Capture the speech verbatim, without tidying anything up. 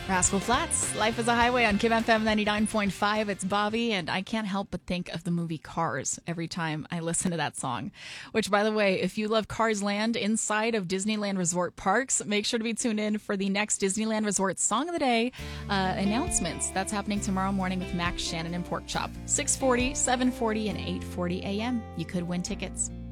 Rascal Flats, Life is a Highway on Kim F M ninety-nine point five. It's Bobby, and I can't help but think of the movie Cars every time I listen to that song. Which, by the way, if you love Cars Land inside of Disneyland Resort Parks, make sure to be tuned in for the next Disneyland Resort Song of the Day uh, announcements. That's happening tomorrow morning with Max Shannon and Pork Chop. six forty, seven forty, and eight forty a.m. You could win tickets.